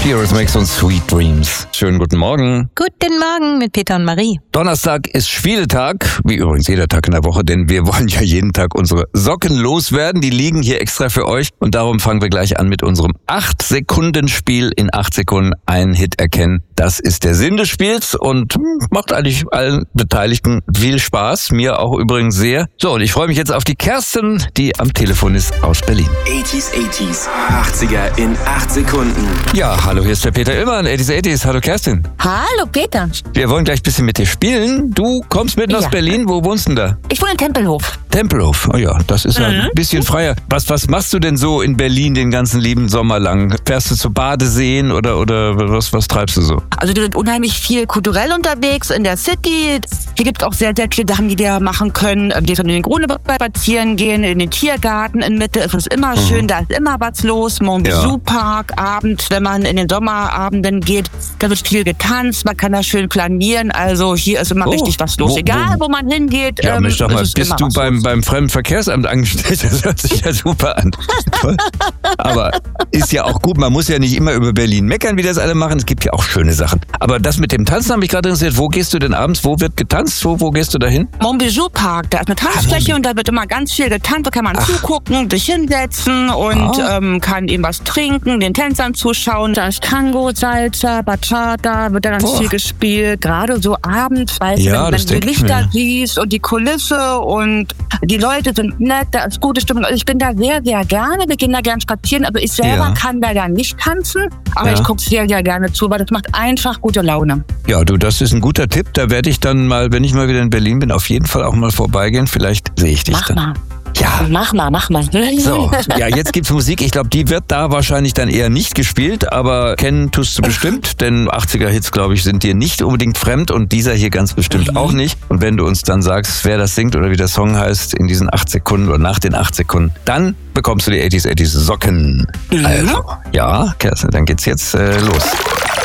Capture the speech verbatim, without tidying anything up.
Eurythmics und Sweet Dreams. Schönen guten Morgen. Guten Morgen mit Peter und Marie. Donnerstag ist Spieltag, wie übrigens jeder Tag in der Woche, denn wir wollen ja jeden Tag unsere Socken loswerden. Die liegen hier extra für euch und darum fangen wir gleich an mit unserem acht Sekunden Spiel. In acht Sekunden einen Hit erkennen. Das ist der Sinn des Spiels und macht eigentlich allen Beteiligten viel Spaß. Mir auch übrigens sehr. So, und ich freue mich jetzt auf die Kerstin, die am Telefon ist aus Berlin. achtziger, achtziger, achtziger in acht Sekunden. Ja, hallo, hier ist der Peter Illmann, achtziger, achtziger. Hallo Kerstin. Hallo Peter. Wir wollen gleich ein bisschen mit dir spielen. Du kommst mitten Ja. aus Berlin. Wo wohnst du denn da? Ich wohne in Tempelhof. Tempelhof. Oh ja, das ist ja ein bisschen freier. Was, was machst du denn so in Berlin den ganzen lieben Sommer lang? Fährst du zu Badeseen oder, oder was, was treibst du so? Also wir sind unheimlich viel kulturell unterwegs in der City. Hier gibt es auch sehr, sehr viele Sachen, die wir machen können. Wir können in den Grunewald spazieren gehen, in den Tiergarten in Mitte. Es ist immer schön, da ist immer was los. Montbezou-Park, abends, wenn man in den Sommerabenden geht, da wird viel getanzt. Man kann da schön planieren. Also hier ist immer Oh. richtig was los. Wo- Egal, wo- wo man hingeht. Ja, ähm, Mensch, sag es mal, ist bist immer du was beim, los. beim Fremdenverkehrsamt angestellt? Das hört sich ja super an. Toll. Aber ist ja auch gut, man muss ja nicht immer über Berlin meckern, wie das alle machen. Es gibt ja auch schöne Sachen. Aber das mit dem Tanzen hat mich gerade interessiert. Wo gehst du denn abends? Wo wird getanzt? Wo, wo gehst du da hin? Montbezou-Park, da ist eine Tanzfläche und da wird immer ganz viel getanzt. Da kann man zugucken, sich hinsetzen und Ah. ähm, kann eben was trinken, den Tänzern zuschauen. Da ist Tango, Salsa, Bachata, wird da ganz Boah. viel gespielt. Gerade so abends, weil Ja, wenn, das wenn du denk ich Lichter mir. siehst und die Kulisse und die Leute sind nett, da ist gute Stimmung. Also ich bin da sehr, sehr gerne. Wir gehen da gerne spazieren. Also ich selber Ja. kann leider nicht tanzen, aber Ja. ich gucke sehr, sehr gerne zu, weil das macht einfach gute Laune. Ja, du, das ist ein guter Tipp. Da werde ich dann mal, wenn ich mal wieder in Berlin bin, auf jeden Fall auch mal vorbeigehen. Vielleicht sehe ich dich Mach dann. mal. Ja. Mach mal, mach mal. So, ja, jetzt gibt's Musik. Ich glaube, die wird da wahrscheinlich dann eher nicht gespielt, aber kennen tust du bestimmt, denn achtziger-Hits, glaube ich, sind dir nicht unbedingt fremd und dieser hier ganz bestimmt auch nicht. Und wenn du uns dann sagst, wer das singt oder wie der Song heißt in diesen acht Sekunden oder nach den acht Sekunden, dann bekommst du die achtziger, achtziger Socken. Also, ja, Kerstin, dann geht's jetzt äh, los.